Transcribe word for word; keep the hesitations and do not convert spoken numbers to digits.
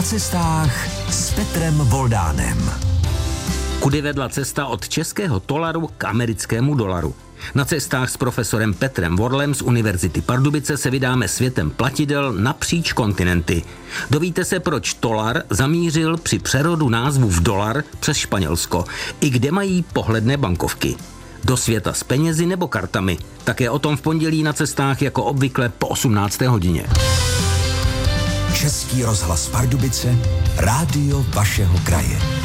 cestách s Petrem Voldánem. Kudy vedla cesta od českého tolaru k americkému dolaru? Na cestách s profesorem Petrem Vorlem z Univerzity Pardubice se vydáme světem platidel napříč kontinenty. Dovíte se, proč tolar zamířil při přerodu názvu v dolar přes Španělsko i kde mají pohledné bankovky. Do světa s penězi nebo kartami. Také o tom v pondělí na cestách jako obvykle po osmnácté hodině. Český rozhlas Pardubice, rádio vašeho kraje.